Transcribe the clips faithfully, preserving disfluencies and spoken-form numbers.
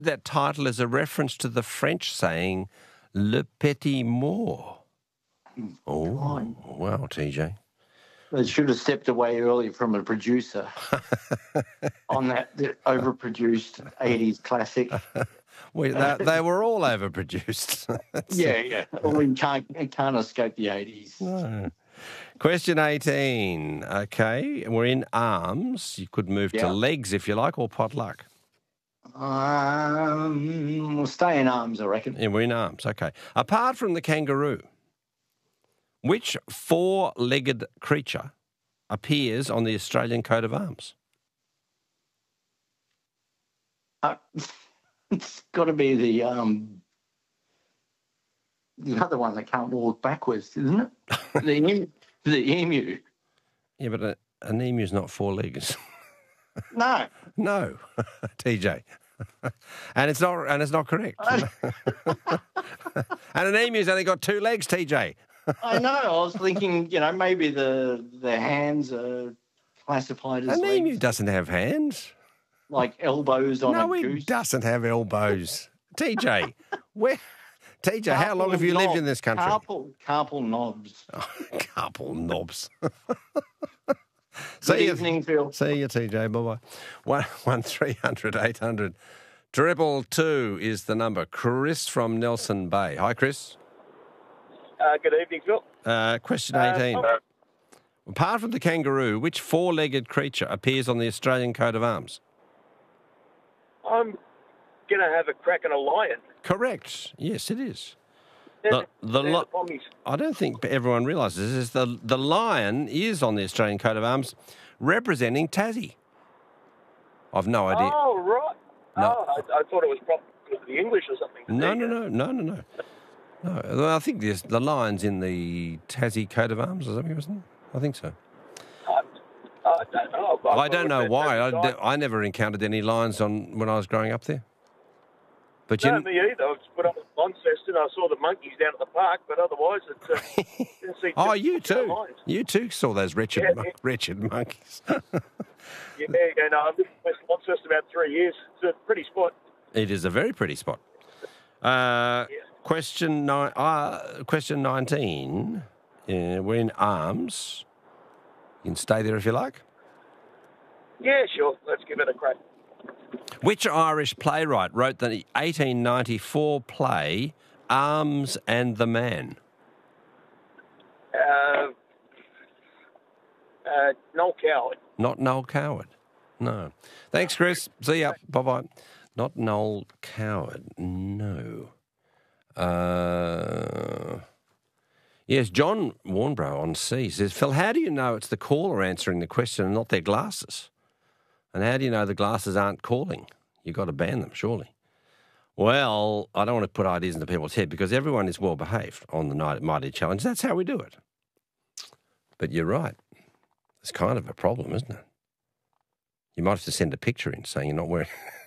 that title is a reference to the French saying, le petit mort. Oh, wow, T J. They should have stepped away early from a producer on that overproduced eighties classic. we, they, they were all overproduced. yeah, yeah. We can't, can't escape the eighties. No. Question eighteen. Okay, we're in arms. You could move Yeah. to legs if you like, or potluck. Um, we'll stay in arms, I reckon. Yeah, we're in arms. Okay. Apart from the kangaroo, which four-legged creature appears on the Australian coat of arms? Uh, it's got to be the um, the other one that can't walk backwards, isn't it? the, emu, the emu. Yeah, but a, an emu's not four legs. No. No, T J. and it's not and it's not correct. and an emu's only got two legs, T J. I know. I was thinking, you know, maybe the the hands are classified as An legs, emu doesn't have hands. like elbows on No, a he goose. doesn't have elbows. T J, where? T J, how long have you Carpal lived knob- in this country? Carpal, carpal knobs. Oh, couple knobs. Good See you, evening, Phil. see you, T J. Bye bye. One one three hundred eight hundred triple two is the number. Chris from Nelson Bay. Hi, Chris. Uh, good evening, Phil. Uh, question Uh, eighteen. oh. Apart from the kangaroo, which four-legged creature appears on the Australian coat of arms? I'm going to have a crack at a lion. Correct. Yes, it is. They're, The, the they're li- the pommies. I don't think everyone realises is the the lion is on the Australian coat of arms, representing Tassie. I've no idea. Oh, right. No. Oh, I, I thought it was probably because of the English or something. No, no, no, no, no, no. No, well, I think there's the lion's in the Tassie coat of arms or something, wasn't it? I think so. I, I don't know. I, I don't know why. I, I, I never encountered any lions on when I was growing up there. But you, no, me either. I was put up at Launceston. I saw the monkeys down at the park, but otherwise, it uh, didn't see. oh, too- you no too. lions. You too saw those wretched, Yeah, mon- yeah. wretched monkeys. Yeah, yeah, no, I've lived in West Launceston about three years. It's a pretty spot. It is a very pretty spot. Uh, Yeah. Question nine. Uh, question nineteen. Uh, we're in arms. You can stay there if you like. Yeah, sure. Let's give it a crack. Which Irish playwright wrote the eighteen ninety-four play Arms and the Man? Uh, uh, Noel Coward. Not Noel Coward. No. Thanks, Chris. See ya. Bye-bye. Not Noel Coward. No. Uh, yes, John Warnbrough on C says, Phil, how do you know it's the caller answering the question and not their glasses? And how do you know the glasses aren't calling? You've got to ban them, surely. Well, I don't want to put ideas into people's head because everyone is well behaved on the Night Mighty Challenge. That's how we do it. But you're right. It's kind of a problem, isn't it? You might have to send a picture in saying you're not wearing...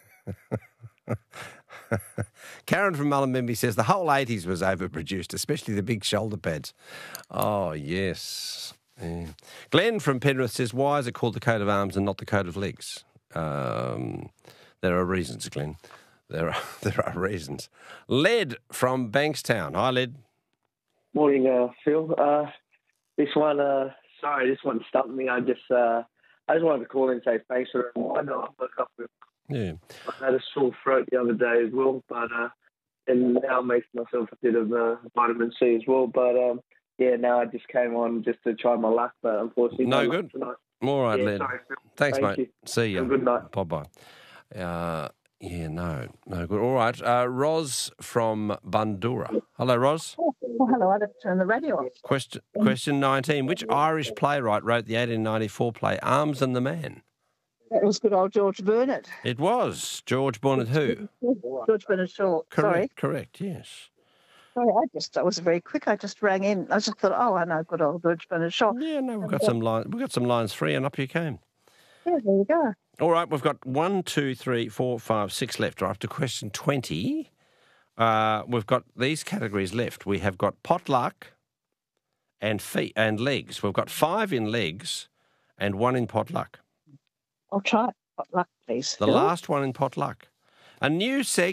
Karen from Mullumbimby says the whole eighties was overproduced, especially the big shoulder pads. Oh, yes. Yeah. Glenn from Penrith says, why is it called the coat of arms and not the coat of legs? Um, there are reasons, Glenn. There are there are reasons. Led from Bankstown. Hi, Led. Morning, uh, Phil. Uh, this one, uh, sorry, this one stumped me. I just, uh, I just wanted to call in and say thanks for the reminder. I woke up with, Yeah. I had a sore throat the other day as well, but uh, and now I'm making myself a bit of uh, vitamin C as well. But um, yeah, now I just came on just to try my luck, but unfortunately, No my luck good. tonight. All right, Yeah, Led. sorry, Phil. Thanks, Thank mate. you. See you. Have a good night. Bye-bye. Uh, yeah, no, no good. All right. Uh, Ros from Bundura. Hello, Ros. Oh, hello, I had to turn the radio off. Question question nineteen. Which Irish playwright wrote the eighteen ninety-four play Arms and the Man? That was good old George Burnett. It was. George Bernard who? George Bernard Shaw. Correct, Sorry. correct, yes. Sorry, I just, I was very quick. I just rang in. I just thought, oh, I know good old George Bernard Shaw. Yeah, no, we've got some lines. We've got some lines free, and up you came. Yeah, there you go. All right, we've got one, two, three, four, five, six left. We're up to question twenty. Uh, we've got these categories left. We have got potluck and feet and legs. We've got five in legs and one in potluck. I'll try it. Good luck, please. The Phil. last one in potluck. A new segment.